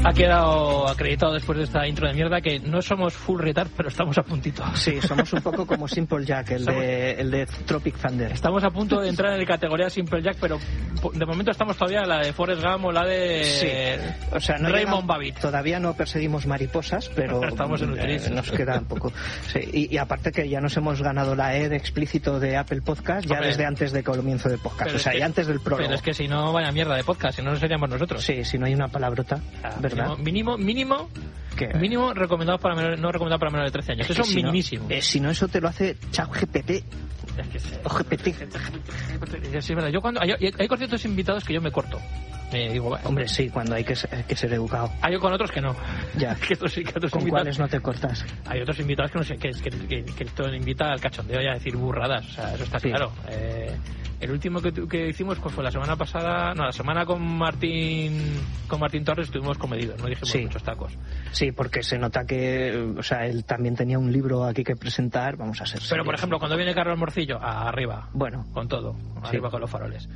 Ha quedado acreditado después de esta intro de mierda que no somos full retard, pero estamos a puntito. Sí, somos un poco como Simple Jack, el de Tropic Thunder. Estamos a punto de entrar en la categoría Simple Jack, pero de momento estamos todavía en la de Forrest Gump o la de sí. O sea, no Raymond Babbitt. Todavía no perseguimos mariposas, pero estamos en nos queda un poco. Sí, y aparte que ya nos hemos ganado la E de explícito de Apple Podcast ya desde antes de comienzo del podcast, o sea, ya antes del prólogo. Pero es que si no, vaya mierda de podcast, si no seríamos nosotros. Sí, si no hay una palabrota, ¿verdad? Mínimo recomendado para menores, no recomendado para menores de 13 años. Eso es minimísimo. Si no, eso te lo hace ChatGPT. O GPT. Sí, es verdad. Yo cuando hay ciertos invitados que yo me corto. Digo, bueno, hombre, sí, cuando hay que ser educado. Hay con otros que no. Ya. que otros ¿Con cuáles no te cortas? Hay otros invitados que no sé, que esto invita al cachondeo y a decir burradas. O sea, eso está claro. El último que hicimos pues fue la semana pasada, la semana con Martín Torres estuvimos comedidos, no dijimos muchos tacos. Sí, porque se nota que, o sea, él también tenía un libro aquí que presentar, vamos a ser serios. Pero por ejemplo, cuando viene Carlos Morcillo, arriba. Bueno, con todo, arriba con los faroles.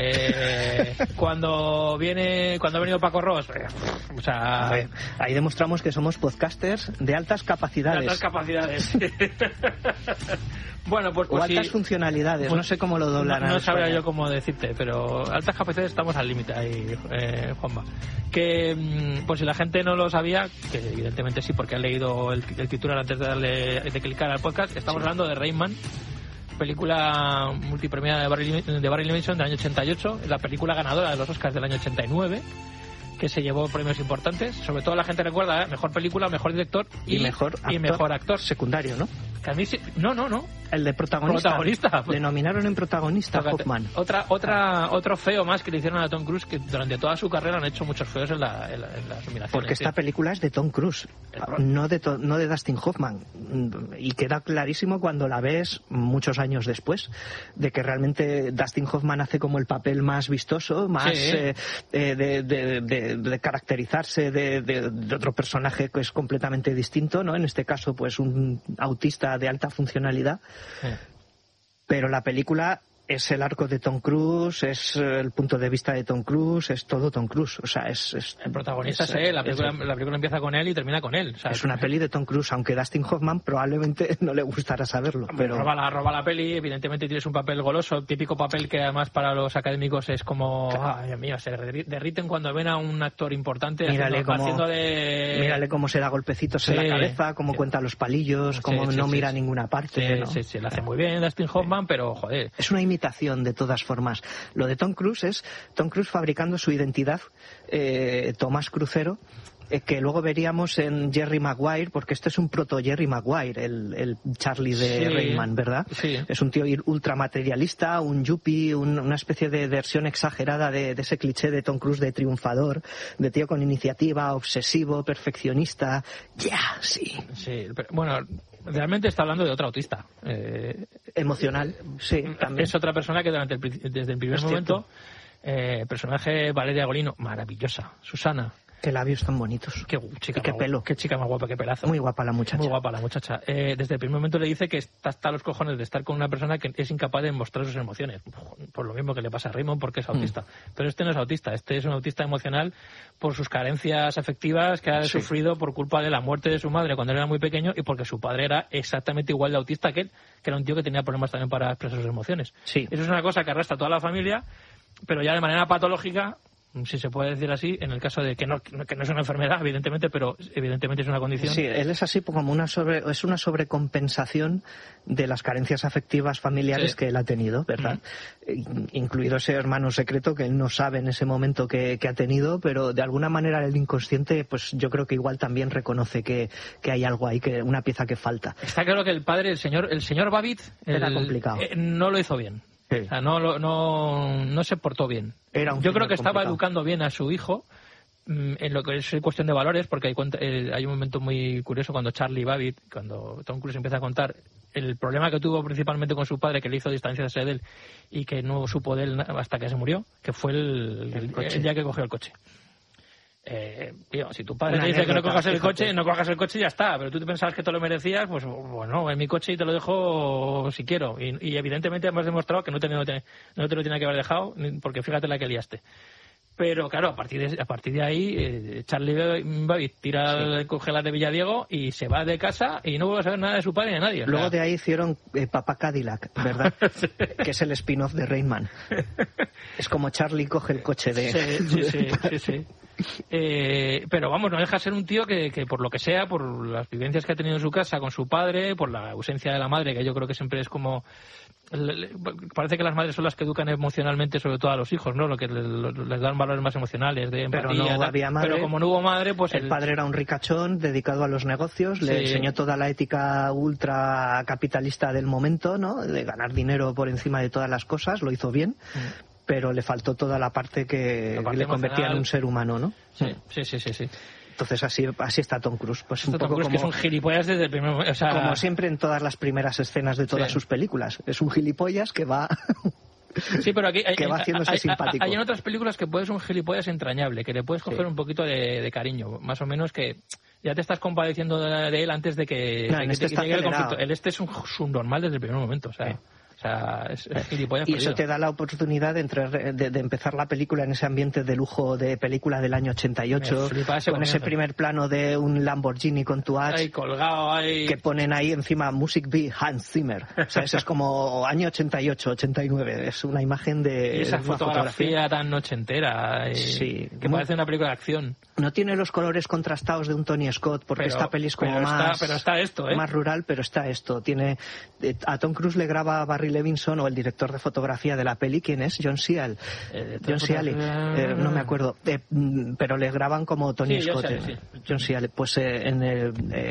Cuando ha venido Paco Ross, o sea, ver, ahí demostramos que somos podcasters de altas capacidades. De altas capacidades. Bueno, pues o altas funcionalidades, no sé cómo lo doblarán. No sabría yo cómo decirte, pero altas capacidades estamos al límite ahí, Juanma. Que, pues si la gente no lo sabía, que evidentemente sí, porque han leído el titular antes de clicar al podcast, estamos hablando de Rain Man, película multipremiada de Barry Levinson del año 88, la película ganadora de los Oscars del año 89, que se llevó premios importantes. Sobre todo la gente recuerda mejor película, mejor director y mejor actor secundario, ¿no? Que a mí sí, no. El de protagonista. Le nominaron en protagonista Hoffman. Otro feo más que le hicieron a Tom Cruise, que durante toda su carrera han hecho muchos feos en las nominaciones. Porque esta película es de Tom Cruise, no de Dustin Hoffman. Y queda clarísimo cuando la ves muchos años después, de que realmente Dustin Hoffman hace como el papel más vistoso, más de caracterizarse de otro personaje que es completamente distinto, ¿no? En este caso, pues un autista de alta funcionalidad. Sí. Pero la película es el arco de Tom Cruise, es el punto de vista de Tom Cruise, es todo Tom Cruise, o sea, es el protagonista es él, la película empieza con él y termina con él, ¿sabes? Es una peli de Tom Cruise, aunque Dustin Hoffman probablemente no le gustará saberlo, pero roba la peli, evidentemente tienes un papel goloso, típico papel que además para los académicos es como, ay Dios mío, se derriten cuando ven a un actor importante mírale cómo se da golpecitos en la cabeza, cómo cuenta los palillos, cómo no mira a ninguna parte, ¿no? Sí, lo hace muy bien Dustin Hoffman, pero joder, es una imitación de todas formas. Lo de Tom Cruise es Tom Cruise fabricando su identidad, Tomás Crucero, que luego veríamos en Jerry Maguire, porque este es un proto Jerry Maguire, el Charlie de Rain, ¿verdad? Sí. Es un tío ultramaterialista, un yuppie, una especie de versión exagerada de ese cliché de Tom Cruise de triunfador, de tío con iniciativa, obsesivo, perfeccionista. Sí, pero, bueno, realmente está hablando de otro autista. Emocional, sí, también. Es otra persona que desde el primer momento, personaje Valeria Golino, maravillosa. Susana. Qué labios tan bonitos. Qué chica, qué pelo. Qué chica más guapa, qué pelazo. Muy guapa la muchacha. Muy guapa la muchacha. Desde el primer momento le dice que está hasta los cojones de estar con una persona que es incapaz de mostrar sus emociones. Por lo mismo que le pasa a Raymond, porque es autista. Pero este no es autista, este es un autista emocional por sus carencias afectivas que ha sufrido por culpa de la muerte de su madre cuando él era muy pequeño y porque su padre era exactamente igual de autista que él, que era un tío que tenía problemas también para expresar sus emociones. Sí. Eso es una cosa que arrastra a toda la familia, pero ya de manera patológica, si se puede decir así, en el caso de que no es una enfermedad, evidentemente, pero evidentemente es una condición. Sí, él es así como una sobrecompensación de las carencias afectivas familiares que él ha tenido, ¿verdad? Incluido ese hermano secreto que él no sabe en ese momento que ha tenido, pero de alguna manera el inconsciente, pues yo creo que igual también reconoce que hay algo ahí, que una pieza que falta. Está claro que el padre, el señor Babbitt, era complicado. No lo hizo bien. Sí. O sea, no se portó bien. Yo creo que estaba educando bien a su hijo en lo que es cuestión de valores, porque hay un momento muy curioso cuando cuando Tom Cruise empieza a contar el problema que tuvo principalmente con su padre, que le hizo distanciarse de él y que no supo de él hasta que se murió, que fue el día que cogió el coche. Tío, si tu padre te dice que no cojas el coche, no cojas el coche y ya está, pero tú te pensabas que te lo merecías, pues bueno, en mi coche y te lo dejo si quiero, y evidentemente hemos demostrado que no te lo tiene que haber dejado, porque fíjate la que liaste. Pero claro, a partir de ahí, Charlie Babbitt tira el congelador de Villadiego y se va de casa y no vuelve a saber nada de su padre ni de nadie. Luego de ahí hicieron Papá Cadillac, ¿verdad? Sí. Que es el spin-off de Rain Man. Es como Charlie coge el coche de... Sí. Pero vamos, no deja de ser un tío que por lo que sea, por las vivencias que ha tenido en su casa con su padre, por la ausencia de la madre, que yo creo que siempre es como... Parece que las madres son las que educan emocionalmente sobre todo a los hijos, ¿no? Lo que les dan valores más emocionales, de empatía. Pero no había madre. Pero como no hubo madre, pues... El padre era un ricachón dedicado a los negocios, le enseñó toda la ética ultra capitalista del momento, ¿no? De ganar dinero por encima de todas las cosas, lo hizo bien. Pero le faltó toda la parte que le convertía en un ser humano, ¿no? Sí. Entonces así está Tom Cruise. Pues un poco Tom Cruise, como, que es un gilipollas desde el primer momento. O sea... Como siempre en todas las primeras escenas de todas sus películas. Es un gilipollas que va... Sí, pero aquí va haciéndose simpático. Hay en otras películas que puedes un gilipollas entrañable, que le puedes coger un poquito de cariño. Más o menos que ya te estás compadeciendo de él antes de que, llegue el conflicto. Este es un subnormal desde el primer momento, o sea... O sea, es gilipollas. Y eso te da la oportunidad de empezar la película en ese ambiente de lujo de película del año 88, con ese primer plano de un Lamborghini con Touareg ahí colgado, ahí... que ponen ahí encima Music by Hans Zimmer. O sea, eso es como año 88, 89. Es una imagen de... Y esa fotografía tan ochentera. Que parece una película de acción. No tiene los colores contrastados de un Tony Scott, porque esta peli es como más... Pero está esto, más rural, pero está esto. Tiene... A Tom Cruise le graba Barry Levinson, o el director de fotografía de la peli, ¿quién es? John Ciali. No me acuerdo. Pero le graban como Tony Scott. John Ciali. Pues le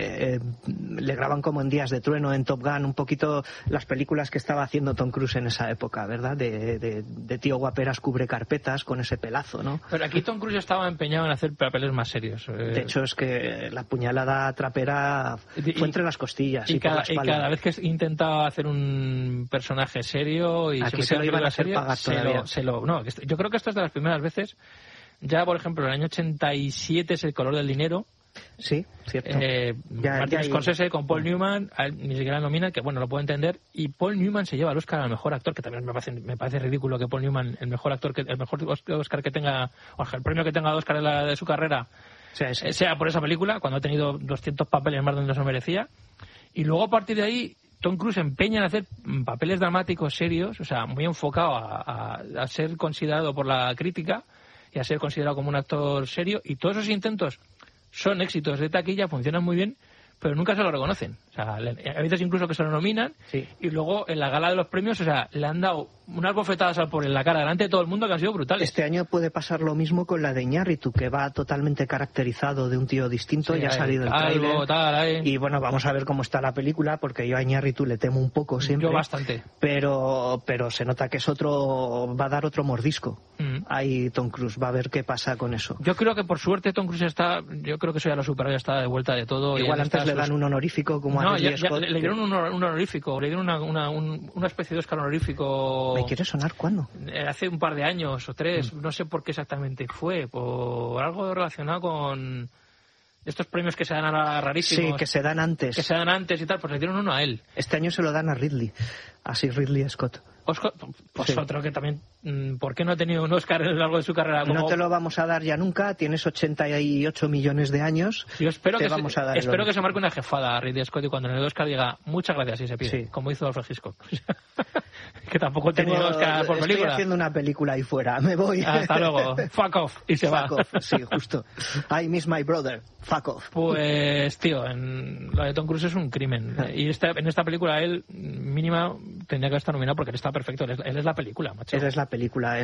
graban como en Días de Trueno, en Top Gun, un poquito las películas que estaba haciendo Tom Cruise en esa época, ¿verdad? De tío guaperas cubre carpetas con ese pelazo, ¿no? Pero aquí Tom Cruise estaba empeñado en hacer papeles más serios. De hecho, es que la puñalada trapera fue entre las costillas y por la espalda. Y cada vez que intentaba hacer un personaje serio y aquí se lo iban a hacer pagar todavía. Yo creo que esto es de las primeras veces. Ya, por ejemplo, en el año 87 es El color del dinero. Sí, cierto. Martin Scorsese con Paul Newman, ni siquiera nomina, que bueno, lo puedo entender. Y Paul Newman se lleva el Oscar al mejor actor, que también me parece ridículo que Paul Newman, el mejor Oscar que tenga, o el premio que tenga de Oscar de su carrera, sea por esa película, cuando ha tenido 200 papeles más donde se lo merecía. Y luego a partir de ahí Tom Cruise empeña en hacer papeles dramáticos serios, o sea, muy enfocado a ser considerado por la crítica y a ser considerado como un actor serio, y todos esos intentos son éxitos de taquilla, funcionan muy bien, pero nunca se lo reconocen. O sea, a veces incluso que se lo nominan y luego en la gala de los premios, o sea, le han dado unas bofetadas al pobre en la cara delante de todo el mundo que han sido brutales. Este año puede pasar lo mismo con la de Iñárritu, que va totalmente caracterizado de un tío distinto, ya ha salido el tráiler. Y bueno, vamos a ver cómo está la película, porque yo a Iñárritu le temo un poco siempre. Yo bastante. Pero se nota que va a dar otro mordisco. Ahí Tom Cruise, va a ver qué pasa con eso. Yo creo que por suerte Tom Cruise yo creo que eso ya lo superó, ya está de vuelta de todo. Igual antes le dan un honorífico como a Ridley Scott. Le dieron un honorífico, le dieron una especie de Oscar honorífico. ¿Me quiere sonar cuándo? Hace un par de años o 3, no sé por qué exactamente fue, por algo relacionado con estos premios que se dan ahora rarísimos. Sí, que se dan antes. Que se dan antes y tal, pues le dieron uno a él. Este año se lo dan a Ridley Scott. Pues otro que también, ¿por qué no ha tenido un Oscar a lo largo de su carrera? No te lo vamos a dar ya nunca, tienes 88 millones de años. Yo espero que se marque una jefada a Ridley Scott y cuando en el Oscar diga muchas gracias y se pide, como hizo Alfred Hitchcock. Que tampoco tenía Oscar por película. Estoy haciendo una película ahí fuera, me voy. Hasta luego, fuck off, y se va. Fuck off, sí, justo. I miss my brother, fuck off. Pues, tío, la de Tom Cruise es un crimen. Y en esta película él, mínima, tendría que estar nominado porque él está perfecto. Él es la película, macho. Él es la película.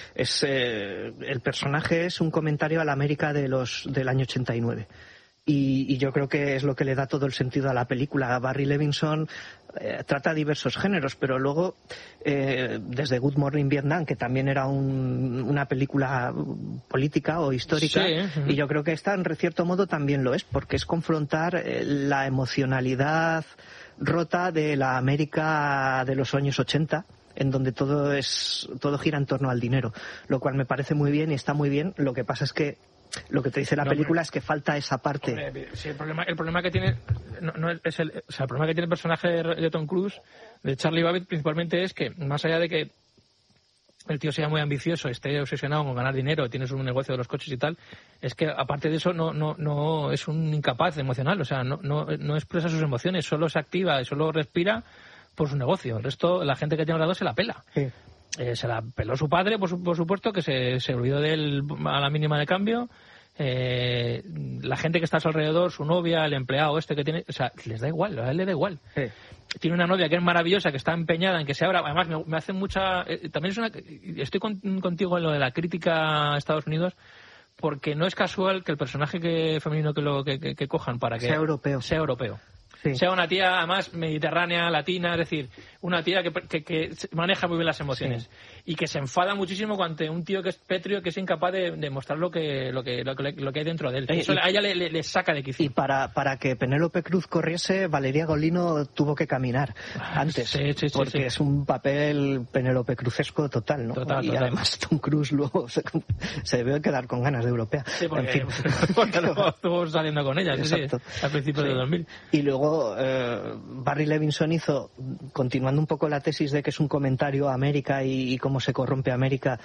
El personaje es un comentario a la América del año 89. Y yo creo que es lo que le da todo el sentido a la película. Barry Levinson trata diversos géneros, pero luego desde Good Morning Vietnam, que también era una película política o histórica, y yo creo que esta en cierto modo también lo es, porque es confrontar la emocionalidad rota de la América de los años 80, en donde todo gira en torno al dinero, lo cual me parece muy bien y está muy bien. Lo que pasa es que lo que te dice la película es que falta esa parte. Sí, el problema que tiene el problema que tiene el personaje de Tom Cruise, de Charlie Babbitt, principalmente es que más allá de que el tío sea muy ambicioso, esté obsesionado con ganar dinero, tienes un negocio de los coches y tal, es que aparte de eso no es un incapaz emocional, o sea, no expresa sus emociones, solo se activa y solo respira por su negocio. El resto, la gente que tiene al lado se la pela. Sí. Se la peló su padre, por supuesto, que se olvidó de él a la mínima de cambio. La gente que está a su alrededor, su novia, el empleado que tiene, o sea, les da igual, a él le da igual. Sí. Tiene una novia que es maravillosa, que está empeñada en que se abra. Además, me hace mucha... también estoy contigo en lo de la crítica a Estados Unidos, porque no es casual que el personaje femenino que cojan para que... Sea europeo. Sí. Sea una tía, además, mediterránea, latina, es decir, una tía que maneja muy bien las emociones. Sí. Y que se enfada muchísimo ante un tío que es pétreo, que es incapaz de mostrar lo que hay dentro de él. Eso a ella le saca de quicio. Y para que Penélope Cruz corriese, Valeria Golino tuvo que caminar antes. Sí, porque es un papel Penélope Cruzesco total, ¿no? Total. Además Tom Cruise luego se debe quedar con ganas de europea. Sí, porque, en fin. Porque estuvo saliendo con ella, sí, al principio de 2000. Y luego Barry Levinson hizo, continuando un poco la tesis de que es un comentario a América y cómo se corrompe América,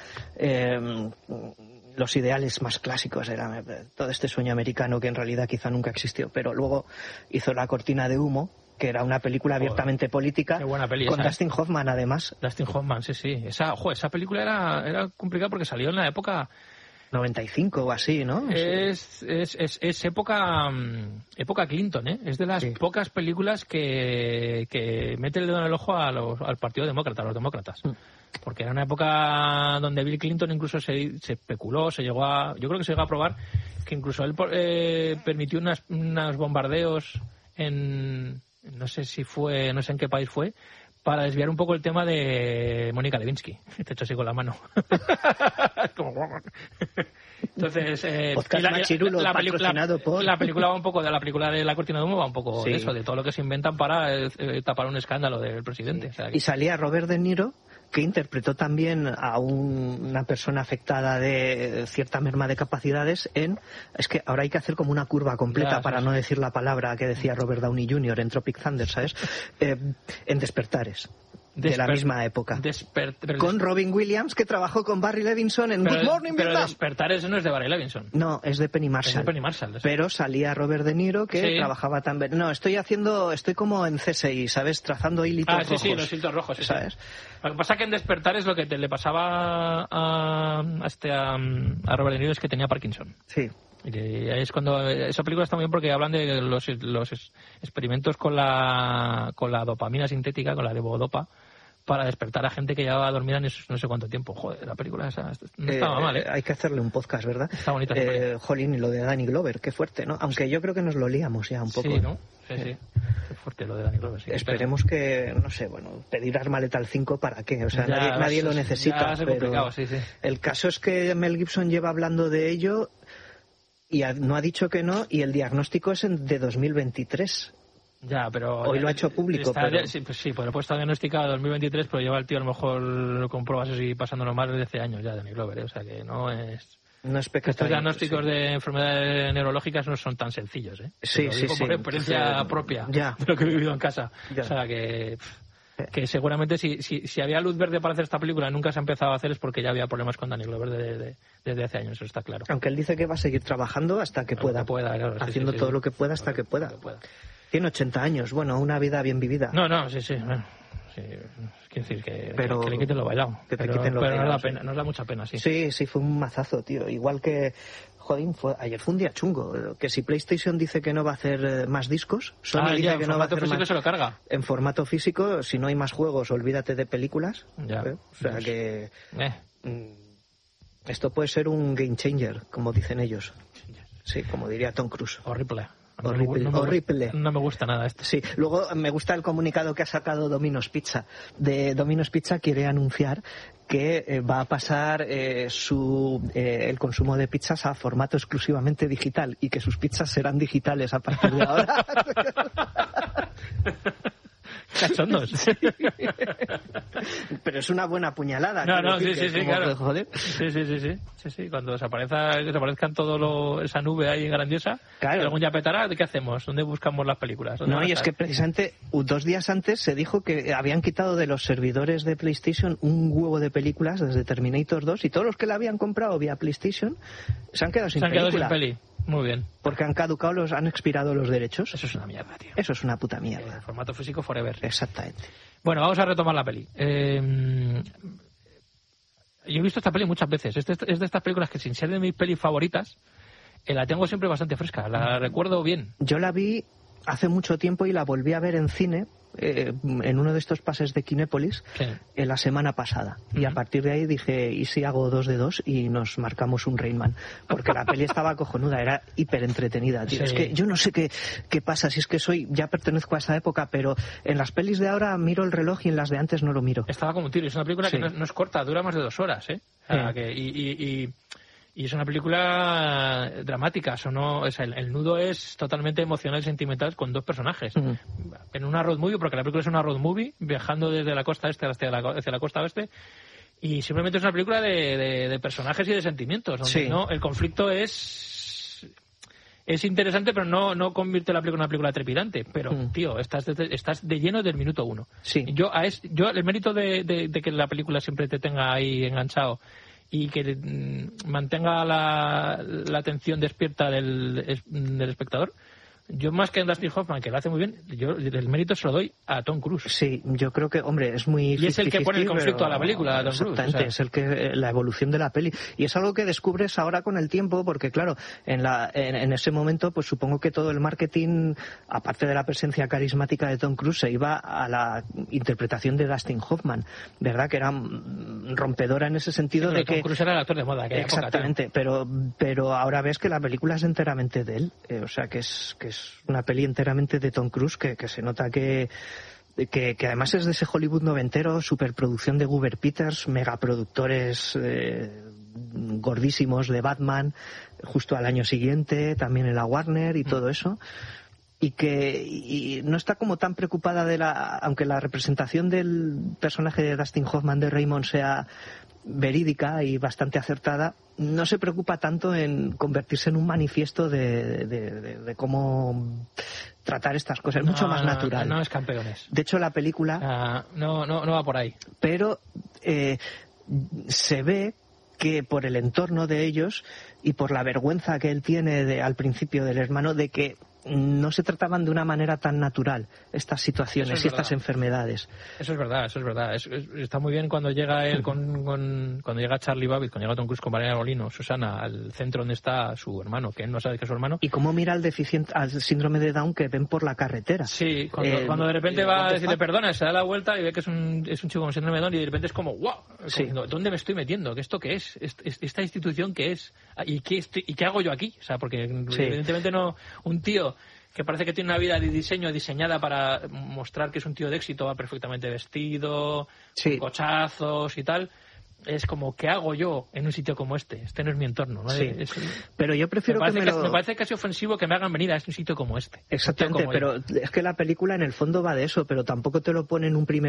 los ideales más clásicos era todo este sueño americano que en realidad quizá nunca existió, pero luego hizo La cortina de humo, que era una película abiertamente política, con Dustin Hoffman además. Dustin Hoffman, sí. Esa película era complicada porque salió en la época 95 o así, ¿no? Es época Clinton, ¿eh? Es de las pocas películas que mete el dedo en el ojo al Partido Demócrata, a los demócratas. Porque era una época donde Bill Clinton incluso se especuló, yo creo que se llegó a probar que incluso él permitió unos bombardeos no sé en qué país fue, para desviar un poco el tema de Mónica Lewinsky. Te he hecho así con la mano. Entonces, la película va un poco de la película de La cortina de humo, va un poco de eso, de todo lo que se inventan para tapar un escándalo del presidente. Sí. O sea, y salía Robert De Niro, que interpretó también a una persona afectada de cierta merma de capacidades es que ahora hay que hacer como una curva completa para no decir la palabra que decía Robert Downey Jr. en Tropic Thunder, ¿sabes? En Despertares. De la misma época. Con Robin Williams, que trabajó con Barry Levinson en Good Morning Vietnam. Pero Despertares no es de Barry Levinson. No, es de Penny Marshall. Pero salía Robert De Niro, que trabajaba también... No, estoy como en CSI, ¿sabes? Trazando hilitos rojos. Sí, los hilitos rojos, ¿sabes? Lo que pasa es que en Despertares lo que le pasaba a Robert De Niro es que tenía Parkinson. Sí. Y es cuando esa película está muy bien porque hablan de los experimentos con la dopamina sintética, con la levodopa, para despertar a gente que llevaba dormida no sé cuánto tiempo. Joder, la película esa no estaba mal, ¿eh? Hay que hacerle un podcast, ¿verdad? Está bonita. Jolín, y lo de Danny Glover, qué fuerte, ¿no? Aunque yo creo que nos lo liamos ya un poco. Sí, ¿no? Sí. Qué fuerte lo de Danny Glover, sí. Esperemos que, no sé, pedir Arma Letal 5 ¿para qué? O sea, nadie lo necesita. Pero sí. El caso es que Mel Gibson lleva hablando de ello y no ha dicho que no, y el diagnóstico es de 2023. Ya, pero... Hoy lo ha hecho público, pero... Sí, pues lo he puesto diagnosticado en 2023, pero lleva el tío a lo mejor con pruebas así pasándolo mal desde hace años ya, Danny Glover, o sea que no es... No es pequeño. Estos diagnósticos de enfermedades neurológicas no son tan sencillos, ¿eh? Sí. Por experiencia propia de lo que he vivido en casa. Ya. O sea que seguramente si había luz verde para hacer esta película y nunca se ha empezado a hacer es porque ya había problemas con Danny Glover desde hace años, eso está claro. Aunque él dice que va a seguir trabajando hasta que pueda. Claro, haciendo todo lo que pueda hasta que pueda. Tiene 80 años, una vida bien vivida. No, sí, bueno. Sí, quiero decir que le quiten lo bailado. Pero nos da mucha pena, sí. Sí, fue un mazazo, tío. Igual que, ayer fue un día chungo. Que si PlayStation dice que no va a hacer más discos, Sony dice que no va a hacer más... se lo carga. En formato físico, si no hay más juegos, olvídate de películas. Ya. O sea que... Esto puede ser un game changer, como dicen ellos. Sí, como diría Tom Cruise. Horrible. No me gusta nada esto. Sí, luego me gusta el comunicado que ha sacado Domino's Pizza. Domino's Pizza quiere anunciar que va a pasar el consumo de pizzas a formato exclusivamente digital y que sus pizzas serán digitales a partir de ahora. cachondos. Sí. Pero es una buena puñalada. Sí, claro. Joder. Sí. Cuando desaparezcan esa nube ahí grandiosa, claro. Y algún ya petará, ¿qué hacemos? ¿Dónde buscamos las películas? No, y es que precisamente 2 días antes se dijo que habían quitado de los servidores de PlayStation un huevo de películas desde Terminator 2 y todos los que la habían comprado vía PlayStation se han quedado sin peli. Muy bien. Porque han expirado los derechos. Eso es una mierda, tío. Eso es una puta mierda. El formato físico forever. Exactamente. Bueno, vamos a retomar la peli. Yo he visto esta peli muchas veces. Es de estas películas que, sin ser de mis pelis favoritas, la tengo siempre bastante fresca. La recuerdo bien. Yo la vi hace mucho tiempo y la volví a ver en cine en uno de estos pases de Kinépolis la semana pasada. Y a partir de ahí dije, ¿y si hago 2 de 2 y nos marcamos un Rainman? Porque la peli estaba cojonuda, era hiper entretenida, tío. Sí. Es que yo no sé qué pasa, si es que ya pertenezco a esa época, pero en las pelis de ahora miro el reloj y en las de antes no lo miro. Estaba como un tiro, es una película que no es corta, dura más de 2 horas, ¿eh? O sea, y es una película dramática, el nudo es totalmente emocional y sentimental con 2 personajes. En una road movie, porque la película es una road movie, viajando desde la costa este hacia la costa oeste, y simplemente es una película de personajes y de sentimientos, donde ¿no? El conflicto es interesante, pero no convierte la película en una película trepidante. Pero, tío, estás de lleno del minuto 1. Sí. Yo el mérito de que la película siempre te tenga ahí enganchado y que mantenga la atención despierta del espectador, yo más que en Dustin Hoffman, que lo hace muy bien, yo el mérito se lo doy a Tom Cruise. Sí, yo creo que, hombre, es muy... Y es el que pone el conflicto a la película, Tom Cruise. Exactamente, es el que la evolución de la peli. Y es algo que descubres ahora con el tiempo, porque claro, en ese momento, pues supongo que todo el marketing, aparte de la presencia carismática de Tom Cruise, se iba a la interpretación de Dustin Hoffman, ¿verdad? Que era rompedora en ese sentido de que... Tom Cruise era el actor de moda. Exactamente, época, pero ahora ves que la película es enteramente de él. O sea, que es una peli enteramente de Tom Cruise, que se nota que además es de ese Hollywood noventero, superproducción de Guber Peters, megaproductores gordísimos de Batman, justo al año siguiente, también en la Warner y todo eso. Y no está como tan preocupada aunque la representación del personaje de Dustin Hoffman de Raymond sea verídica y bastante acertada, no se preocupa tanto en convertirse en un manifiesto de cómo tratar estas cosas. Es mucho más natural. No es campeones. De hecho, la película... no va por ahí. Pero se ve que por el entorno de ellos y por la vergüenza que él tiene al principio del hermano, de que no se trataban de una manera tan natural estas situaciones y estas enfermedades. Eso es verdad. Está muy bien cuando llega él cuando llega Charlie Babbitt, cuando llega Tom Cruise con Valeria Molino, Susana, al centro donde está su hermano, que él no sabe que es su hermano. Y cómo mira al síndrome de Down que ven por la carretera. Sí, cuando de repente va a decirle perdona, se da la vuelta y ve que es un chico con síndrome de Down y de repente es como ¡wow! ¿Dónde me estoy metiendo? ¿Esto qué es? ¿Esta institución qué es? ¿Y qué hago yo aquí? O sea, porque evidentemente no... Un tío que parece que tiene una vida de diseño diseñada para mostrar que es un tío de éxito, va perfectamente vestido, cochazos y tal. Es como, ¿qué hago yo en un sitio como este? Este no es mi entorno, ¿no? Sí. Pero yo prefiero me parece casi ofensivo que me hagan venir a un sitio como este. Exactamente, pero es que la película en el fondo va de eso, pero tampoco te lo pone en un primer